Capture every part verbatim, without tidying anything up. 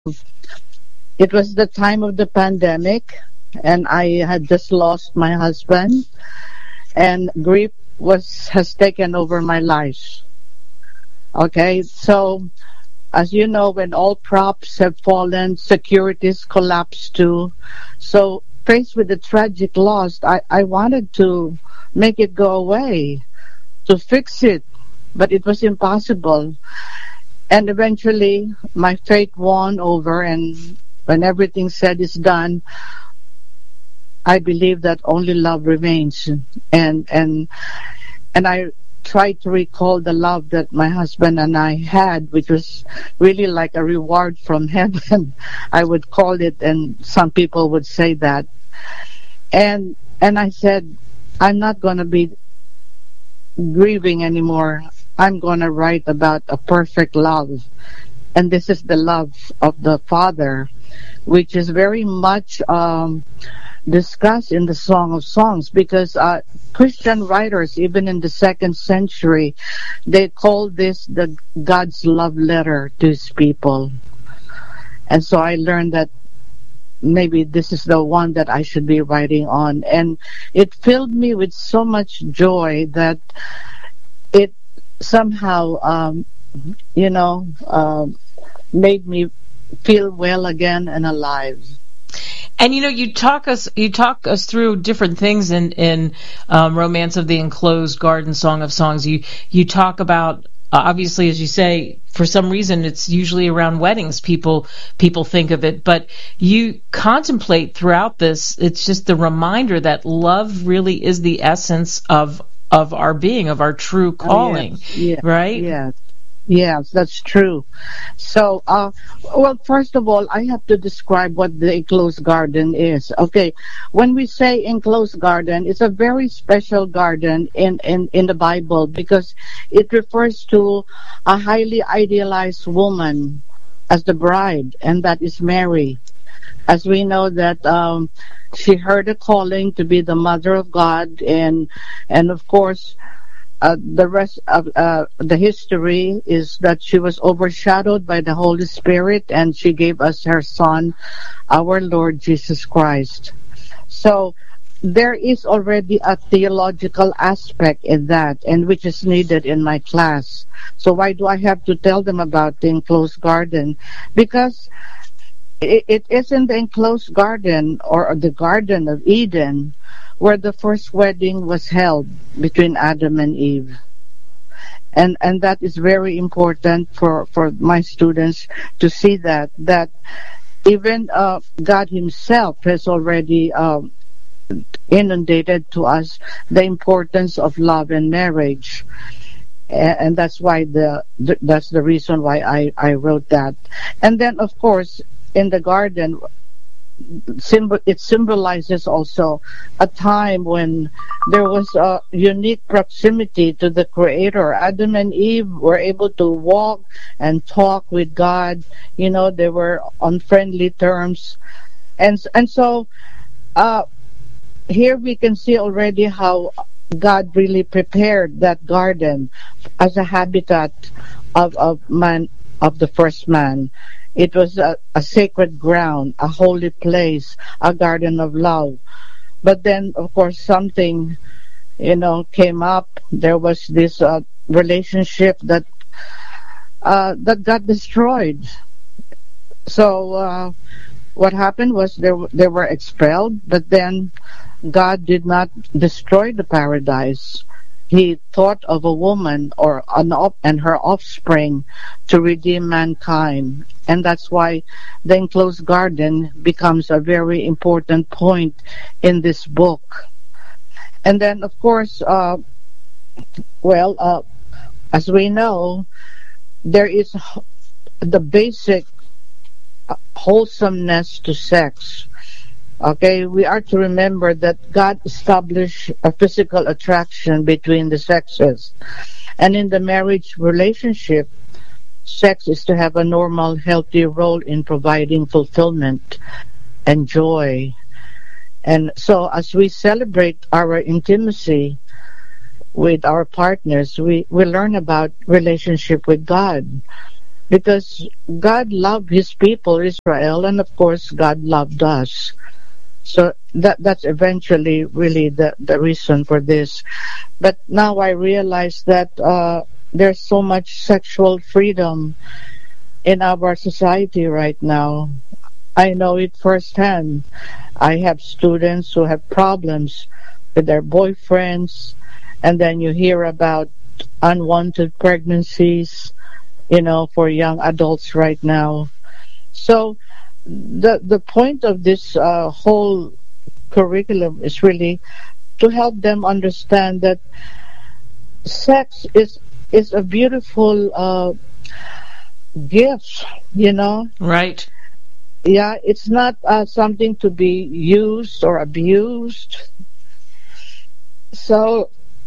It was the time of the pandemic, and I had just lost my husband, and grief was has taken over my life. Okay, so as you know, when all props have fallen, securities collapsed too. So faced with the tragic loss, I, I wanted to make it go away, to fix it, but it was impossible. And eventually, my faith won over, and when everything said is done, I believe that only love remains. And and and I tried to recall the love that my husband and I had, which was really like a reward from heaven. I would call it, and some people would say that. And and I said, I'm not going to be grieving anymore. I'm going to write about a perfect love. And this is the love of the Father, which is very much um, discussed in the Song of Songs, because uh, Christian writers, even in the second century, they call this the God's love letter to his people. And so I learned that maybe this is the one that I should be writing on. And it filled me with so much joy that it somehow, um, you know, uh, made me feel well again and alive. And you know, you talk us you talk us through different things in in um, Romance of the Enclosed Garden, Song of Songs. You you talk about, uh, obviously, as you say, for some reason it's usually around weddings people people think of it, but you contemplate throughout this. It's just the reminder that love really is the essence of of our being, of our true calling, oh, yes, yes, right? Yes. Yes, that's true. So, uh, well, first of all, I have to describe what the enclosed garden is. Okay, when we say enclosed garden, it's a very special garden in, in, in the Bible, because it refers to a highly idealized woman as the bride, and that is Mary. As we know that um, she heard a calling to be the mother of God, and and of course, Uh, the rest of uh, the history is that she was overshadowed by the Holy Spirit, and she gave us her Son, our Lord Jesus Christ. So there is already a theological aspect in that, and which is needed in my class. So why do I have to tell them about the enclosed garden? Because it, it is in the enclosed garden, or the Garden of Eden, where the first wedding was held between Adam and Eve. And and that is very important for, for my students to see that, that even uh, God himself has already um, inundated to us the importance of love and marriage. And, and that's why the, the that's the reason why I, I wrote that. And then, of course, in the garden, Symbol, it symbolizes also a time when there was a unique proximity to the Creator. Adam and Eve were able to walk and talk with God. You know, they were on friendly terms. And, and so uh, here we can see already how God really prepared that garden as a habitat of, of man, of the first man. It was a, a sacred ground, a holy place, a garden of love. But then, of course, something, you know, came up. There was this uh, relationship that uh, that got destroyed. So uh, what happened was they, they were expelled, but then God did not destroy the paradise. He thought of a woman or an op- and her offspring to redeem mankind. And that's why the enclosed garden becomes a very important point in this book. And then, of course, uh, well, uh, as we know, there is the basic wholesomeness to sex. Okay, we are to remember that God established a physical attraction between the sexes. And in the marriage relationship, sex is to have a normal, healthy role in providing fulfillment and joy. And so as we celebrate our intimacy with our partners, we, we learn about relationship with God. because God loved his people, Israel, and of course God loved us. So that that's eventually really the, the reason for this. But now I realize that uh, there's so much sexual freedom in our society right now. I know it firsthand. I have students who have problems with their boyfriends, and then you hear about unwanted pregnancies, you know, for young adults right now. So the the point of this uh, whole curriculum is really to help them understand that sex is is a beautiful uh, gift, you know. Right. Yeah, it's not uh, something to be used or abused. So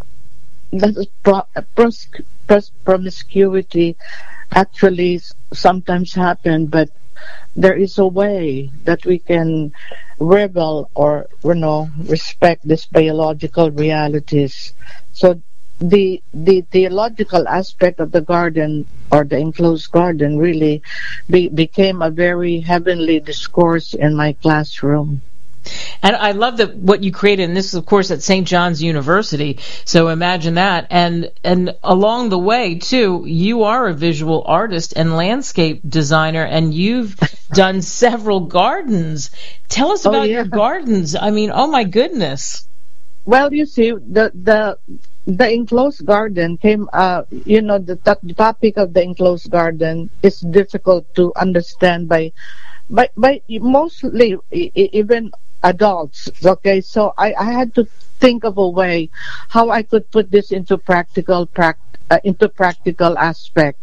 that pro- pros- pros- promiscuity actually sometimes happen, but there is a way that we can rebel or, you know, respect these biological realities. So the the theological aspect of the garden or the enclosed garden really be, became a very heavenly discourse in my classroom. And I love that what you created, and this is, of course, at Saint John's University, so imagine that. And and along the way, too, you are a visual artist and landscape designer, and you've done several gardens. Tell us about oh, yeah. your gardens. I mean, oh, my goodness. Well, you see, the the the enclosed garden came, uh, you know, the, the topic of the enclosed garden is difficult to understand by, by, by mostly even adults, okay? So I, I had to think of a way how I could put this into practical prac- uh, into practical aspect.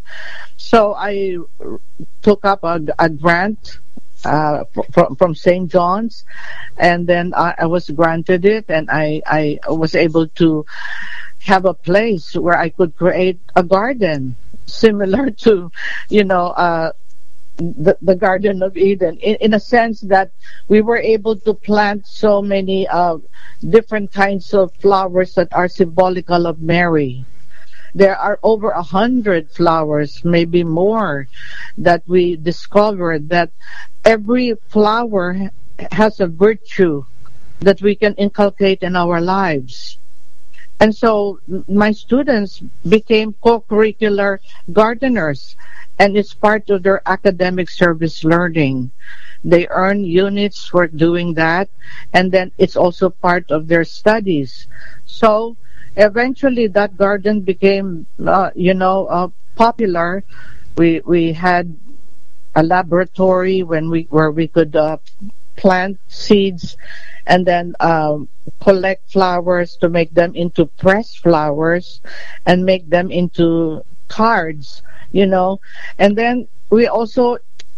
So I took up a, a grant uh, from from Saint John's, and then I, I was granted it, and I, I was able to have a place where I could create a garden similar to, you know, uh, The, the Garden of Eden, in, in a sense that we were able to plant so many uh, different kinds of flowers that are symbolical of Mary. There are over a hundred flowers, maybe more, that we discovered that every flower has a virtue that we can inculcate in our lives. And so my students became co-curricular gardeners, and it's part of their academic service learning. They earn units for doing that, and then it's also part of their studies. So eventually that garden became, uh, you know, uh, popular. We we had a laboratory when we where we could uh, plant seeds and then um, collect flowers to make them into pressed flowers and make them into cards, you know. And then we also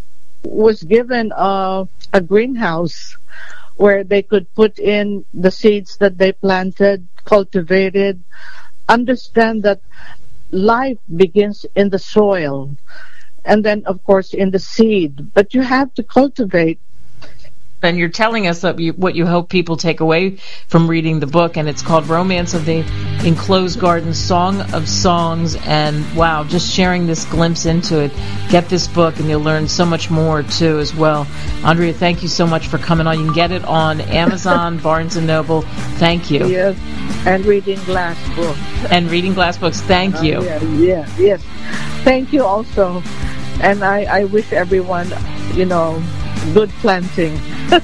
was given uh, a greenhouse where they could put in the seeds that they planted, cultivated, understand that life begins in the soil and then, of course, in the seed. But you have to cultivate. And you're telling us that you, what you hope people take away from reading the book, and it's called Romance of the Enclosed Garden, Song of Songs, and wow, just sharing this glimpse into it. Get this book, and you'll learn so much more, too, as well. Andrea, thank you so much for coming on. You can get it on Amazon, Barnes and Noble. Thank you. Yes, and Reading Glass Books. And Reading Glass Books. Thank you. Uh, yeah, yeah, yes. Thank you also. And I, I wish everyone, you know, good planting.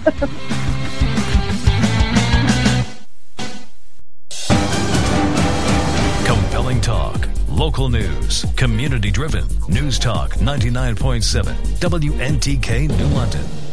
Compelling talk, local news, community driven. News Talk ninety-nine point seven W N T K New London.